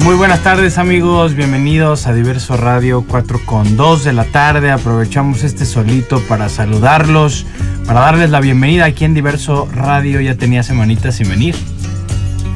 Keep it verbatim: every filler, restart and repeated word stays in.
Muy buenas tardes, amigos, bienvenidos a Diverso Radio, cuatro con dos de la tarde. Aprovechamos este solito para saludarlos, para darles la bienvenida aquí en Diverso Radio. Ya tenía semanitas sin venir.